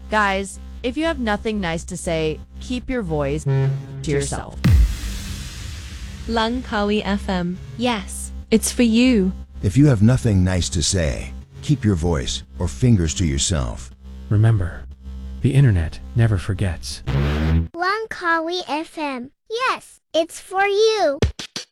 Guys, if you have nothing nice to say, keep your voice to yourself. Langkawi FM. Yes, It's for you. If you have nothing nice to say, keep your voice or fingers to yourself. Remember, the internet never forgets. Langkawi FM. Yes, it's for you.